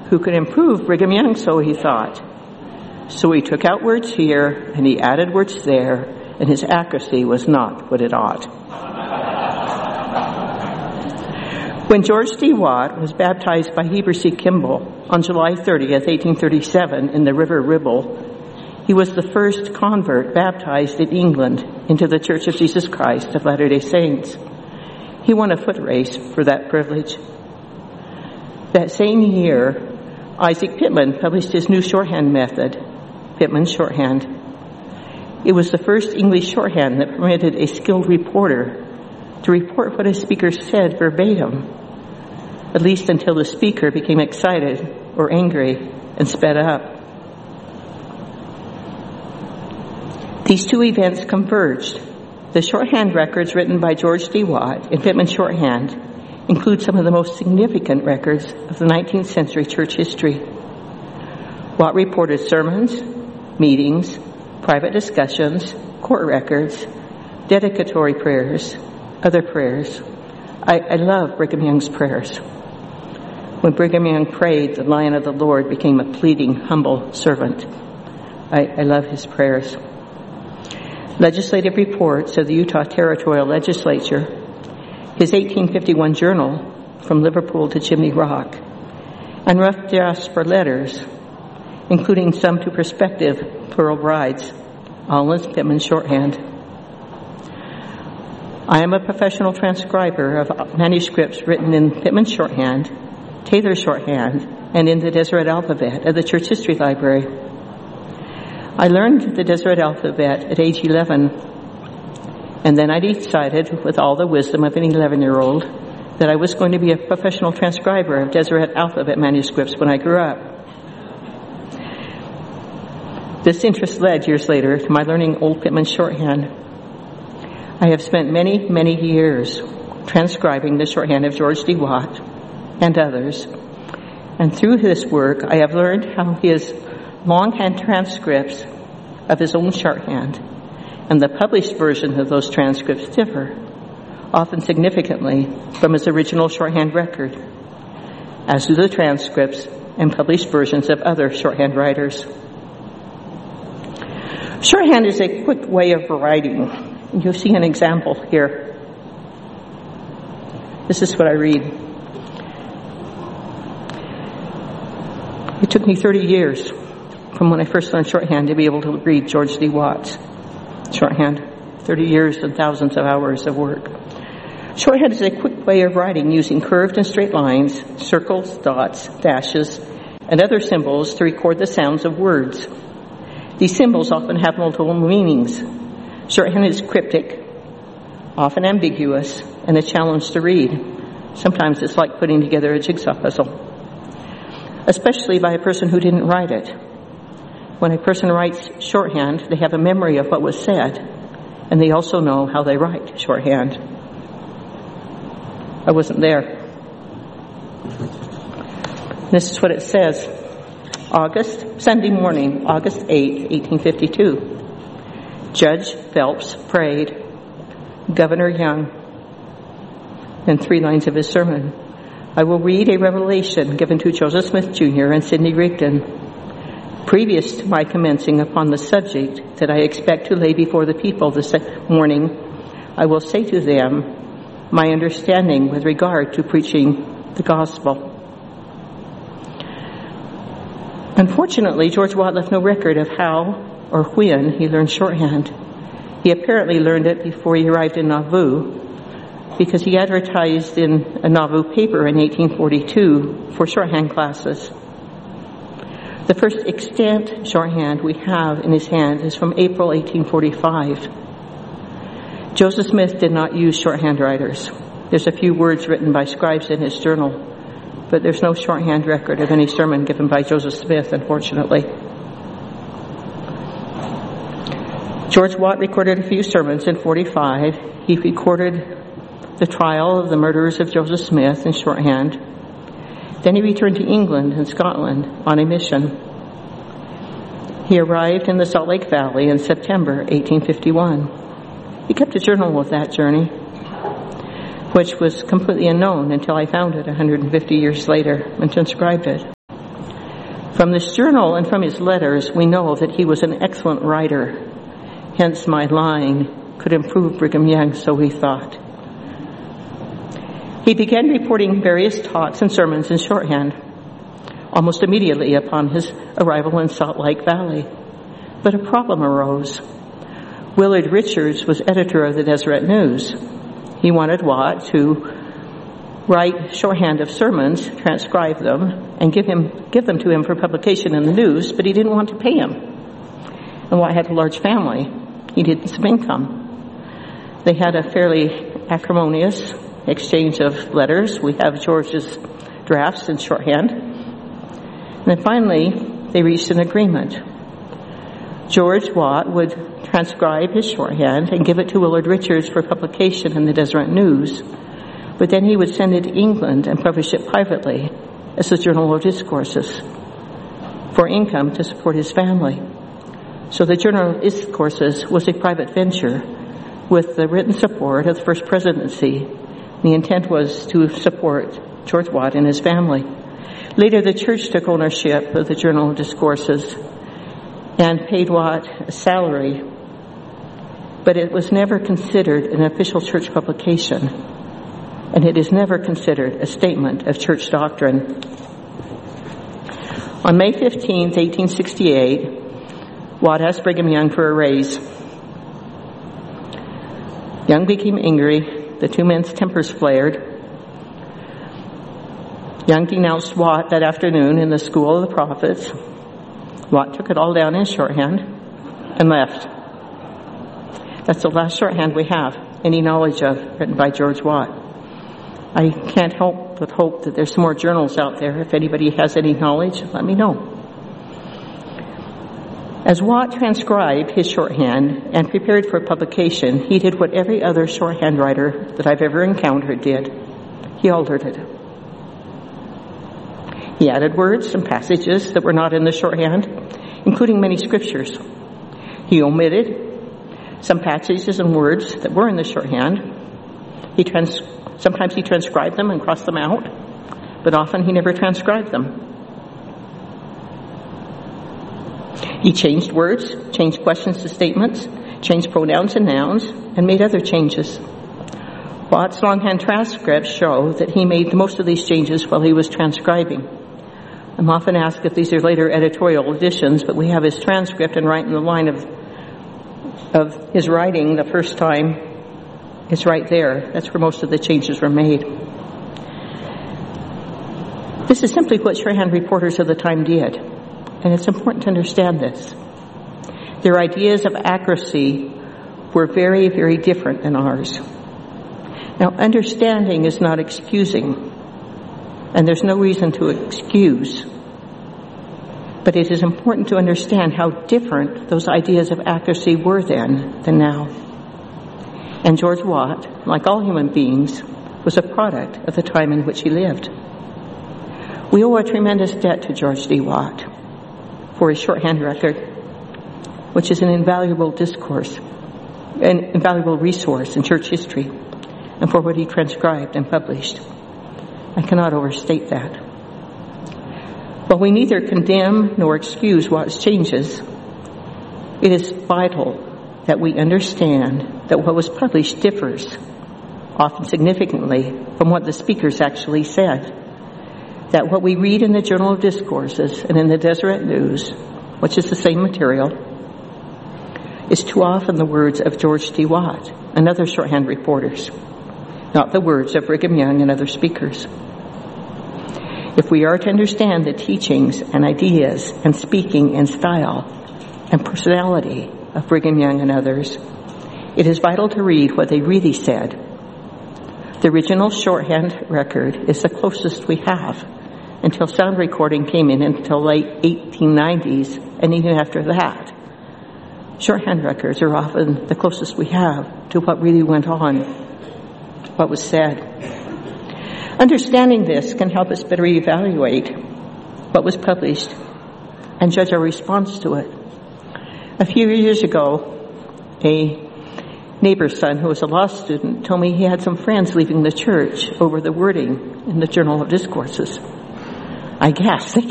Who could improve Brigham Young, so he thought. So he took out words here and he added words there, and his accuracy was not what it ought. When George D. Watt was baptized by Heber C. Kimball on July 30th, 1837 in the River Ribble, he was the first convert baptized in England into the Church of Jesus Christ of Latter-day Saints. He won a foot race for that privilege. That same year, Isaac Pitman published his new shorthand method, Pitman's Shorthand. It was the first English shorthand that permitted a skilled reporter to report what a speaker said verbatim, at least until the speaker became excited or angry and sped up. These two events converged. The shorthand records written by George D. Watt in Pitman's Shorthand include some of the most significant records of the 19th century church history. Watt reported sermons, meetings, private discussions, court records, dedicatory prayers, other prayers. I love Brigham Young's prayers. When Brigham Young prayed, the Lion of the Lord became a pleading, humble servant. I love his prayers. Legislative reports of the Utah Territorial Legislature, his 1851 journal, From Liverpool to Chimney Rock, and rough drafts for letters, including some to prospective plural brides, all in Pitman's Shorthand. I am a professional transcriber of manuscripts written in Pitman's Shorthand, Taylor's Shorthand, and in the Deseret Alphabet of the Church History Library. I learned the Deseret Alphabet at age 11, and then I decided, with all the wisdom of an 11-year-old, that I was going to be a professional transcriber of Deseret Alphabet manuscripts when I grew up. This interest led, years later, to my learning Old Pitman's Shorthand. I have spent many, many years transcribing the shorthand of George D. Watt and others, and through this work I have learned how his longhand transcripts of his own shorthand and the published version of those transcripts differ, often significantly, from his original shorthand record, as do the transcripts and published versions of other shorthand writers. Shorthand is a quick way of writing. You'll see an example here. This is what I read. It took me 30 years from when I first learned shorthand to be able to read George D. Watt's shorthand. 30 years and thousands of hours of work. Shorthand is a quick way of writing using curved and straight lines, circles, dots, dashes, and other symbols to record the sounds of words. These symbols often have multiple meanings. Shorthand is cryptic, often ambiguous, and a challenge to read. Sometimes it's like putting together a jigsaw puzzle, especially by a person who didn't write it. When a person writes shorthand, they have a memory of what was said, and they also know how they write shorthand. I wasn't there. This is what it says. Sunday morning, August 8, 1852. Judge Phelps prayed. Governor Young. And 3 lines of his sermon. I will read a revelation given to Joseph Smith Jr. and Sidney Rigdon, previous to my commencing upon the subject that I expect to lay before the people this morning. I will say to them my understanding with regard to preaching the gospel. Unfortunately, George Watt left no record of how or when he learned shorthand. He apparently learned it before he arrived in Nauvoo, because he advertised in a Nauvoo paper in 1842 for shorthand classes. The first extant shorthand we have in his hand is from April 1845. Joseph Smith did not use shorthand writers. There's a few words written by scribes in his journal, but there's no shorthand record of any sermon given by Joseph Smith, unfortunately. George Watt recorded a few sermons in 45. He recorded the trial of the murderers of Joseph Smith in shorthand. Then he returned to England and Scotland on a mission. He arrived in the Salt Lake Valley in September 1851. He kept a journal of that journey, which was completely unknown until I found it 150 years later and transcribed it. From this journal and from his letters, we know that he was an excellent writer. Hence my line, could improve Brigham Young, so he thought. He began reporting various talks and sermons in shorthand almost immediately upon his arrival in Salt Lake Valley. But a problem arose. Willard Richards was editor of the Deseret News. He wanted Watt to write shorthand of sermons, transcribe them, and give them to him for publication in the news, but he didn't want to pay him. And Watt had a large family. He needed some income. They had a fairly acrimonious exchange of letters. We have George's drafts in shorthand. And then finally, they reached an agreement. George Watt would transcribe his shorthand and give it to Willard Richards for publication in the Deseret News, but then he would send it to England and publish it privately as the Journal of Discourses for income to support his family. So the Journal of Discourses was a private venture with the written support of the First Presidency. The intent was to support George Watt and his family. Later, the church took ownership of the Journal of Discourses and paid Watt a salary, but it was never considered an official church publication, and it is never considered a statement of church doctrine. On May 15, 1868, Watt asked Brigham Young for a raise. Young became angry. The two men's tempers flared. Young denounced Watt that afternoon in the School of the Prophets. Watt took it all down in shorthand and left. That's the last shorthand we have any knowledge of, written by George Watt. I can't help but hope that there's some more journals out there. If anybody has any knowledge, let me know. As Watt transcribed his shorthand and prepared for publication, he did what every other shorthand writer that I've ever encountered did. He altered it. He added words and passages that were not in the shorthand, including many scriptures. He omitted some passages and words that were in the shorthand. Sometimes he transcribed them and crossed them out, but often he never transcribed them. He changed words, changed questions to statements, changed pronouns and nouns, and made other changes. Watt's longhand transcripts show that he made most of these changes while he was transcribing. I'm often asked if these are later editorial additions, but we have his transcript, and right in the line of his writing the first time, it's right there. That's where most of the changes were made. This is simply what shorthand reporters of the time did, and it's important to understand this. Their ideas of accuracy were very, very different than ours. Now, understanding is not excusing, and there's no reason to excuse. But it is important to understand how different those ideas of accuracy were then than now. And George Watt, like all human beings, was a product of the time in which he lived. We owe a tremendous debt to George D. Watt for his shorthand record, which is an invaluable discourse, an invaluable resource in church history, and for what he transcribed and published. I cannot overstate that. While we neither condemn nor excuse Watt's changes, it is vital that we understand that what was published differs, often significantly, from what the speakers actually said. That what we read in the Journal of Discourses and in the Deseret News, which is the same material, is too often the words of George D. Watt and other shorthand reporters, not the words of Brigham Young and other speakers. If we are to understand the teachings and ideas and speaking and style and personality of Brigham Young and others, it is vital to read what they really said. The original shorthand record is the closest we have until sound recording came in until late 1890s, and even after that. Shorthand records are often the closest we have to what really went on, what was said. Understanding this can help us better evaluate what was published and judge our response to it. A few years ago, a neighbor's son who was a law student told me he had some friends leaving the church over the wording in the Journal of Discourses. I guess they